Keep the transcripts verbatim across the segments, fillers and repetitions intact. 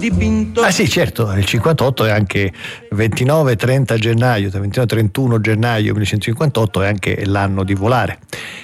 Ah sì, certo, il cinquantotto è anche ventinove trenta gennaio, tra ventinove e trentuno gennaio millenovecentocinquantotto è anche l'anno di volare.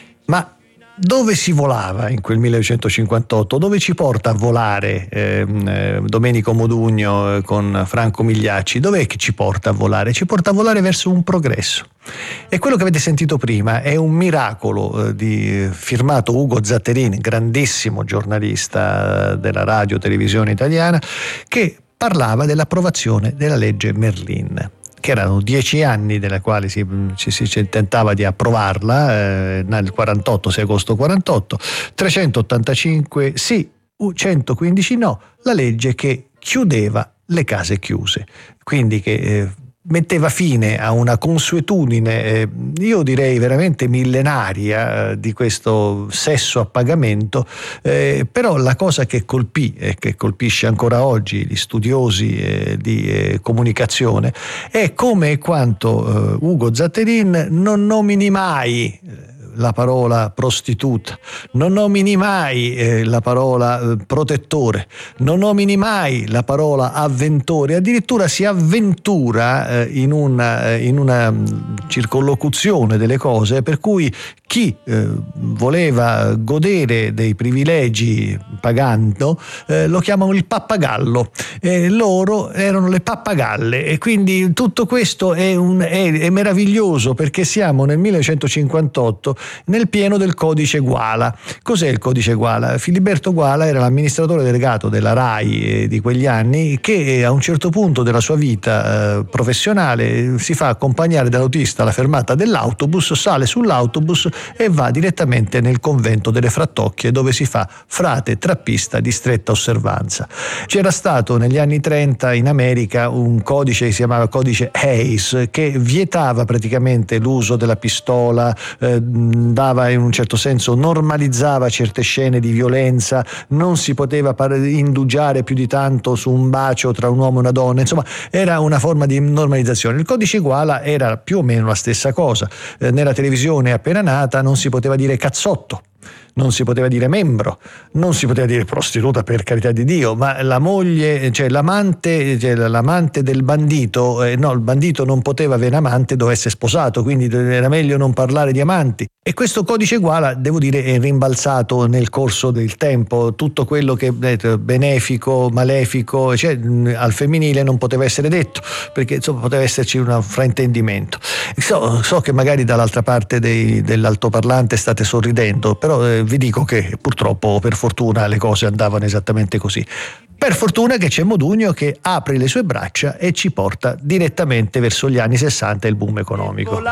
Ma dove si volava in quel millenovecentocinquantotto? Dove ci porta a volare ehm, eh, Domenico Modugno eh, con Franco Migliacci? Dov'è che ci porta a volare? Ci porta a volare verso un progresso. E quello che avete sentito prima è un miracolo eh, di, firmato Ugo Zatterin, grandissimo giornalista della radio televisione italiana, che parlava dell'approvazione della legge Merlin, che erano dieci anni della quale si, ci si tentava di approvarla, eh, nel quarantotto, sei agosto quarantotto, trecentottantacinque sì, centoquindici no, la legge che chiudeva le case chiuse, quindi che eh, metteva fine a una consuetudine, eh, io direi veramente millenaria, eh, di questo sesso a pagamento, eh, però la cosa che colpì e che colpisce ancora oggi gli studiosi eh, di eh, comunicazione è come e quanto eh, Ugo Zatterin non nomini mai la parola prostituta, non nomini mai eh, la parola eh, protettore, non nomini mai la parola avventore, addirittura si avventura eh, in una, in una circonlocuzione delle cose per cui chi eh, voleva godere dei privilegi pagando eh, lo chiamano il pappagallo, e loro erano le pappagalle, e quindi tutto questo è, un, è, è meraviglioso, perché siamo nel millenovecentocinquantotto nel pieno del codice Guala. Cos'è il codice Guala? Filiberto Guala era l'amministratore delegato della RAI eh, di quegli anni, che a un certo punto della sua vita eh, professionale si fa accompagnare dall'autista alla fermata dell'autobus, sale sull'autobus e va direttamente nel convento delle Frattocchie, dove si fa frate trappista di stretta osservanza. C'era stato negli anni trenta in America un codice che si chiamava codice Hayes, che vietava praticamente l'uso della pistola, eh, dava in un certo senso, normalizzava certe scene di violenza, non si poteva par- indugiare più di tanto su un bacio tra un uomo e una donna, insomma era una forma di normalizzazione. Il codice Guala era più o meno la stessa cosa, eh, nella televisione appena nata non si poteva dire cazzotto, non si poteva dire membro, non si poteva dire prostituta, per carità di Dio, ma la moglie, cioè l'amante, cioè l'amante del bandito, eh, no, il bandito non poteva avere amante, doveva essere sposato, quindi era meglio non parlare di amanti. E questo codice Guala, devo dire, è rimbalzato nel corso del tempo. Tutto quello che è benefico, malefico, cioè, al femminile non poteva essere detto, perché insomma poteva esserci un fraintendimento. So, so che magari dall'altra parte dei, dell'altoparlante state sorridendo, però eh, vi dico che purtroppo, per fortuna, le cose andavano esattamente così. Per fortuna che c'è Modugno che apre le sue braccia e ci porta direttamente verso gli anni sessanta e il boom economico.